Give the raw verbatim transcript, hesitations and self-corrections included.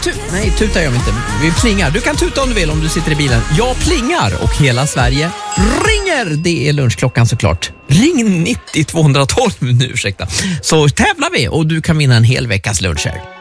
tu- Nej, tuta gör vi inte. Vi plingar. Du kan tuta om du vill om du sitter i bilen. Jag plingar och hela Sverige ringer. Det är lunchklockan såklart. Ring nittio tvåhundratolv nu, ursäkta. Så tävlar vi och du kan vinna en hel veckas luncher.